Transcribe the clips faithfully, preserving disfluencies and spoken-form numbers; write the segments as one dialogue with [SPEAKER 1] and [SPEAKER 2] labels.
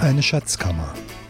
[SPEAKER 1] Eine Schatzkammer.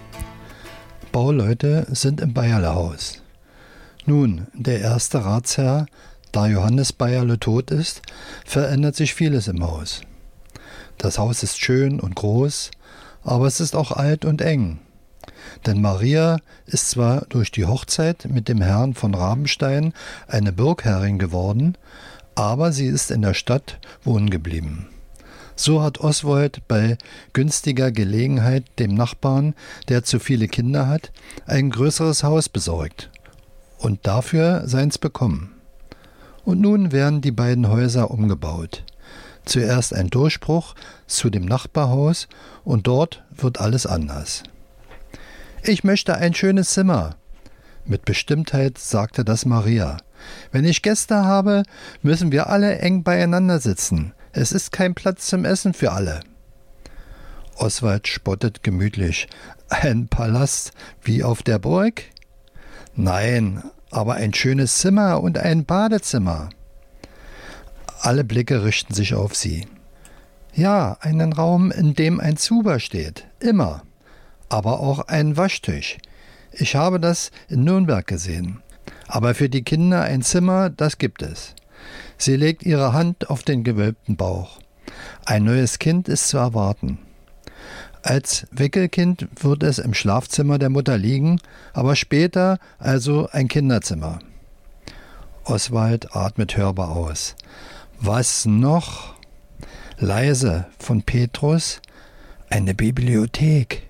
[SPEAKER 1] Bauleute sind im Bayerlehaus. Nun, der erste Ratsherr, da Johannes Bayerle tot ist, verändert sich vieles im Haus. Das Haus ist schön und groß, aber es ist auch alt und eng. Denn Maria ist zwar durch die Hochzeit mit dem Herrn von Rabenstein eine Burgherrin geworden, aber sie ist in der Stadt wohnen geblieben. So hat Oswald bei günstiger Gelegenheit dem Nachbarn, der zu viele Kinder hat, ein größeres Haus besorgt und dafür seins bekommen. Und nun werden die beiden Häuser umgebaut. Zuerst ein Durchbruch zu dem Nachbarhaus und dort wird alles anders. »Ich möchte ein schönes Zimmer«, mit Bestimmtheit sagte das Maria. »Wenn ich Gäste habe, müssen wir alle eng beieinander sitzen. Es ist kein Platz zum Essen für alle.« Oswald spottet gemütlich. »Ein Palast wie auf der Burg?« »Nein, aber ein schönes Zimmer und ein Badezimmer.« Alle Blicke richten sich auf sie. »Ja, einen Raum, in dem ein Zuber steht. Immer. Aber auch ein Waschtisch. Ich habe das in Nürnberg gesehen. Aber für die Kinder ein Zimmer, das gibt es.« Sie legt ihre Hand auf den gewölbten Bauch. Ein neues Kind ist zu erwarten. Als Wickelkind wird es im Schlafzimmer der Mutter liegen, aber später also ein Kinderzimmer. Oswald atmet hörbar aus. Was noch? Leise von Petrus. Eine Bibliothek.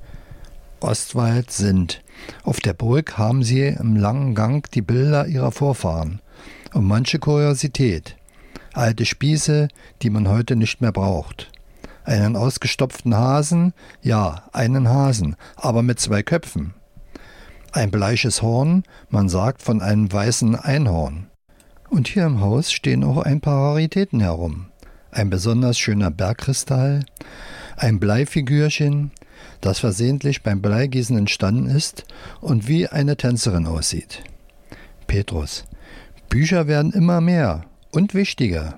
[SPEAKER 1] Oswald sinnt. Auf der Burg haben sie im langen Gang die Bilder ihrer Vorfahren und manche Kuriosität. Alte Spieße, die man heute nicht mehr braucht. Einen ausgestopften Hasen, ja, einen Hasen, aber mit zwei Köpfen. Ein bleiches Horn, man sagt von einem weißen Einhorn. Und hier im Haus stehen auch ein paar Raritäten herum. Ein besonders schöner Bergkristall, ein Bleifigürchen, das versehentlich beim Bleigießen entstanden ist und wie eine Tänzerin aussieht. Petrus: Bücher werden immer mehr und wichtiger.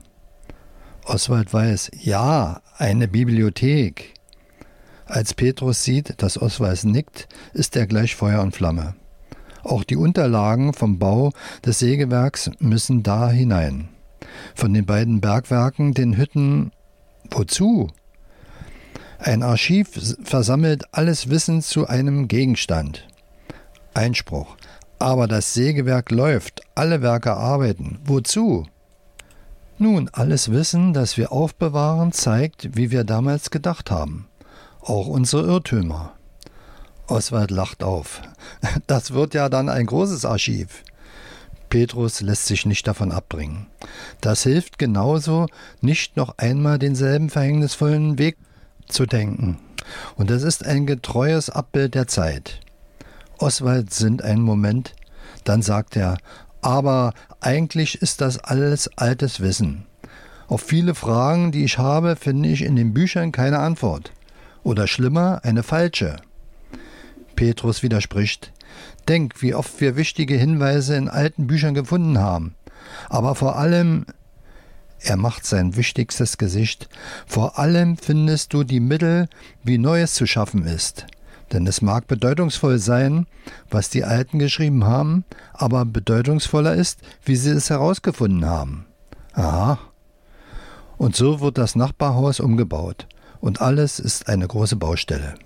[SPEAKER 1] Oswald weiß, ja, eine Bibliothek. Als Petrus sieht, dass Oswald nickt, ist er gleich Feuer und Flamme. Auch die Unterlagen vom Bau des Sägewerks müssen da hinein. Von den beiden Bergwerken, den Hütten, wozu? Ein Archiv versammelt alles Wissen zu einem Gegenstand. Einspruch: Aber das Sägewerk läuft, alle Werke arbeiten. Wozu? Nun, alles Wissen, das wir aufbewahren, zeigt, wie wir damals gedacht haben. Auch unsere Irrtümer. Oswald lacht auf. Das wird ja dann ein großes Archiv. Petrus lässt sich nicht davon abbringen. Das hilft genauso, nicht noch einmal denselben verhängnisvollen Weg zu denken. Und es ist ein getreues Abbild der Zeit. Oswald sinnt einen Moment, dann sagt er, aber eigentlich ist das alles altes Wissen. Auf viele Fragen, die ich habe, finde ich in den Büchern keine Antwort. Oder schlimmer, eine falsche. Petrus widerspricht. Denk, wie oft wir wichtige Hinweise in alten Büchern gefunden haben. Aber vor allem, er macht sein wichtigstes Gesicht, vor allem findest du die Mittel, wie Neues zu schaffen ist. Denn es mag bedeutungsvoll sein, was die Alten geschrieben haben, aber bedeutungsvoller ist, wie sie es herausgefunden haben. Aha. Und so wird das Nachbarhaus umgebaut. Und alles ist eine große Baustelle.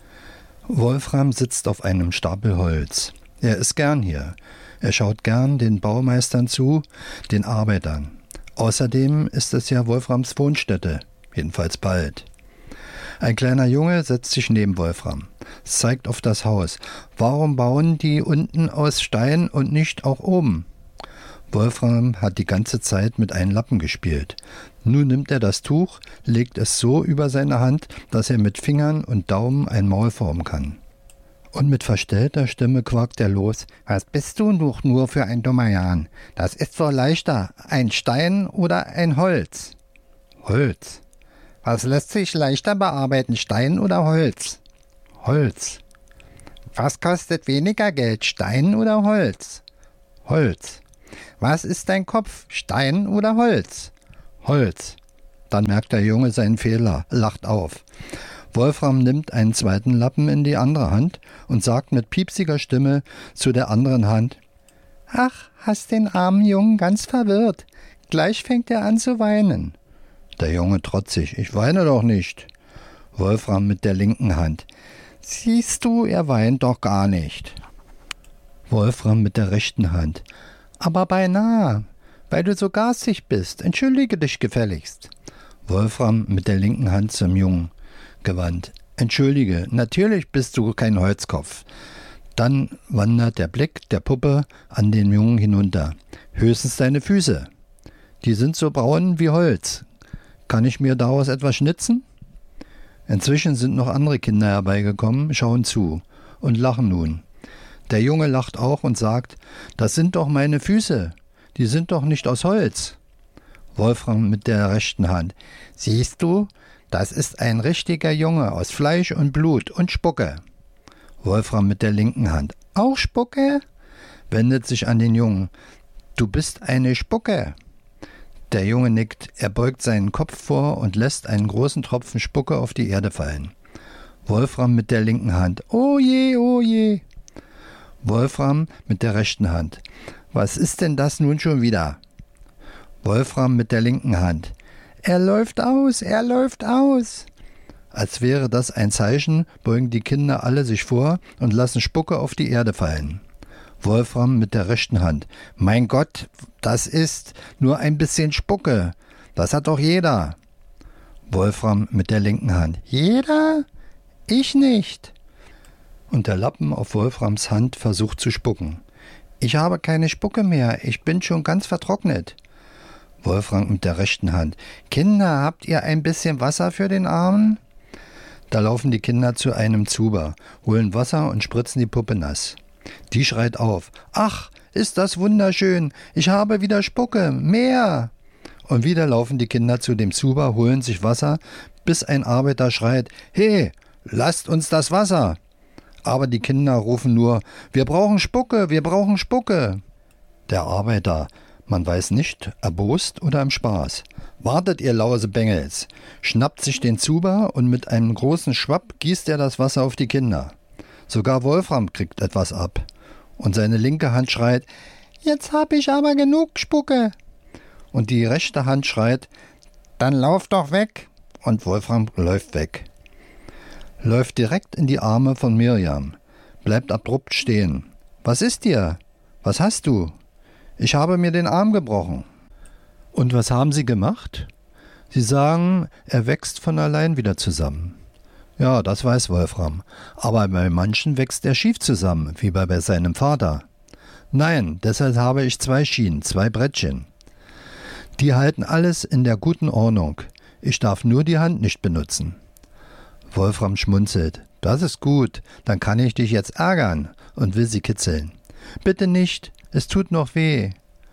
[SPEAKER 1] Wolfram sitzt auf einem Stapel Holz. Er ist gern hier. Er schaut gern den Baumeistern zu, den Arbeitern. Außerdem ist es ja Wolframs Wohnstätte, jedenfalls bald. Ein kleiner Junge setzt sich neben Wolfram, zeigt auf das Haus. Warum bauen die unten aus Stein und nicht auch oben? Wolfram hat die ganze Zeit mit einem Lappen gespielt. Nun nimmt er das Tuch, legt es so über seine Hand, dass er mit Fingern und Daumen ein Maul formen kann. Und mit verstellter Stimme quakt er los. Was bist du doch nur für ein dummer Jan? Das ist so leichter, ein Stein oder ein Holz? Holz. Was lässt sich leichter bearbeiten, Stein oder Holz? Holz. Was kostet weniger Geld, Stein oder Holz? Holz. Was ist dein Kopf, Stein oder Holz? Holz. Dann merkt der Junge seinen Fehler, lacht auf. Wolfram nimmt einen zweiten Lappen in die andere Hand und sagt mit piepsiger Stimme zu der anderen Hand: »Ach, hast den armen Jungen ganz verwirrt. Gleich fängt er an zu weinen.« Der Junge trotzig: »Ich weine doch nicht.« Wolfram mit der linken Hand: »Siehst du, er weint doch gar nicht.« Wolfram mit der rechten Hand: »Aber beinahe, weil du so garstig bist. Entschuldige dich gefälligst.« Wolfram mit der linken Hand zum Jungen gewandt: »Entschuldige, natürlich bist du kein Holzkopf.« Dann wandert der Blick der Puppe an den Jungen hinunter. »Höchstens deine Füße. Die sind so braun wie Holz. Kann ich mir daraus etwas schnitzen?« Inzwischen sind noch andere Kinder herbeigekommen, schauen zu und lachen nun. Der Junge lacht auch und sagt: »Das sind doch meine Füße. Die sind doch nicht aus Holz.« Wolfram mit der rechten Hand: »Siehst du, das ist ein richtiger Junge aus Fleisch und Blut und Spucke.« Wolfram mit der linken Hand: »Auch Spucke?« Wendet sich an den Jungen: »Du bist eine Spucke.« Der Junge nickt, er beugt seinen Kopf vor und lässt einen großen Tropfen Spucke auf die Erde fallen. Wolfram mit der linken Hand: »Oh je, oh je.« Wolfram mit der rechten Hand: »Was ist denn das nun schon wieder?« Wolfram mit der linken Hand: »Er läuft aus, er läuft aus.« Als wäre das ein Zeichen, beugen die Kinder alle sich vor und lassen Spucke auf die Erde fallen. Wolfram mit der rechten Hand: »Mein Gott, das ist nur ein bisschen Spucke. Das hat doch jeder.« Wolfram mit der linken Hand: »Jeder? Ich nicht.« Und der Lappen auf Wolframs Hand versucht zu spucken. »Ich habe keine Spucke mehr, ich bin schon ganz vertrocknet.« Wolfram mit der rechten Hand: »Kinder, habt ihr ein bisschen Wasser für den Armen?« Da laufen die Kinder zu einem Zuber, holen Wasser und spritzen die Puppe nass. Die schreit auf: »Ach, ist das wunderschön, ich habe wieder Spucke, mehr!« Und wieder laufen die Kinder zu dem Zuber, holen sich Wasser, bis ein Arbeiter schreit: »He, lasst uns das Wasser!« Aber die Kinder rufen nur: »Wir brauchen Spucke, wir brauchen Spucke!« Der Arbeiter, man weiß nicht, erbost oder im Spaß: »Wartet, ihr Lausebengels!« schnappt sich den Zuber und mit einem großen Schwapp gießt er das Wasser auf die Kinder. Sogar Wolfram kriegt etwas ab. Und seine linke Hand schreit: »Jetzt hab ich aber genug Spucke!« Und die rechte Hand schreit: »Dann lauf doch weg!« Und Wolfram läuft weg. Läuft direkt in die Arme von Mirjam, bleibt abrupt stehen. »Was ist dir? Was hast du?« »Ich habe mir den Arm gebrochen.« »Und was haben Sie gemacht?« »Sie sagen, er wächst von allein wieder zusammen.« »Ja, das weiß Wolfram. Aber bei manchen wächst er schief zusammen, wie bei seinem Vater.« »Nein, deshalb habe ich zwei Schienen, zwei Brettchen. Die halten alles in der guten Ordnung. Ich darf nur die Hand nicht benutzen.« Wolfram schmunzelt. »Das ist gut, dann kann ich dich jetzt ärgern«, und will sie kitzeln. »Bitte nicht, es tut noch weh.«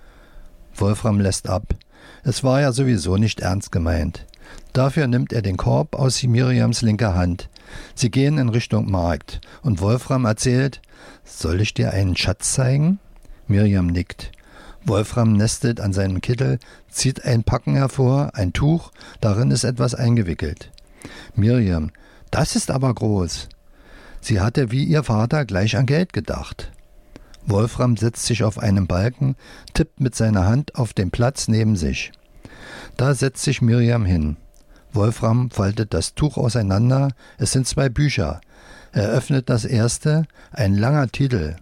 [SPEAKER 1] Wolfram lässt ab. Es war ja sowieso nicht ernst gemeint. Dafür nimmt er den Korb aus Mirjams linker Hand. Sie gehen in Richtung Markt und Wolfram erzählt: »Soll ich dir einen Schatz zeigen?« Mirjam nickt. Wolfram nestelt an seinem Kittel, zieht ein Packen hervor, ein Tuch, darin ist etwas eingewickelt. Mirjam: »Das ist aber groß.« Sie hatte wie ihr Vater gleich an Geld gedacht. Wolfram setzt sich auf einen Balken, tippt mit seiner Hand auf den Platz neben sich. Da setzt sich Mirjam hin. Wolfram faltet das Tuch auseinander, es sind zwei Bücher. Er öffnet das erste, ein langer Titel: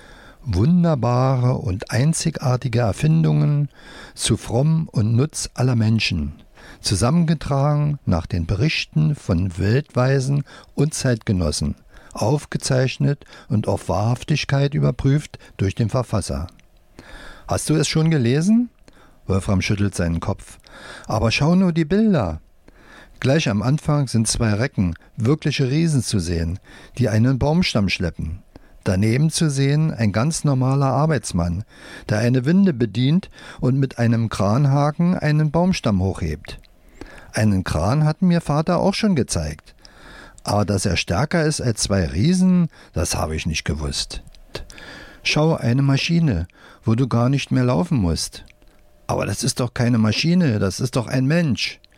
[SPEAKER 1] »Wunderbare und einzigartige Erfindungen zu Fromm und Nutz aller Menschen«, zusammengetragen nach den Berichten von Weltweisen und Zeitgenossen, aufgezeichnet und auf Wahrhaftigkeit überprüft durch den Verfasser. »Hast du es schon gelesen?« Wolfram schüttelt seinen Kopf. »Aber schau nur die Bilder!« Gleich am Anfang sind zwei Recken, wirkliche Riesen zu sehen, die einen Baumstamm schleppen. Daneben zu sehen ein ganz normaler Arbeitsmann, der eine Winde bedient und mit einem Kranhaken einen Baumstamm hochhebt. Einen Kran hat mir Vater auch schon gezeigt. Aber dass er stärker ist als zwei Riesen, das habe ich nicht gewusst. Schau, eine Maschine, wo du gar nicht mehr laufen musst. Aber das ist doch keine Maschine, das ist doch ein Mensch.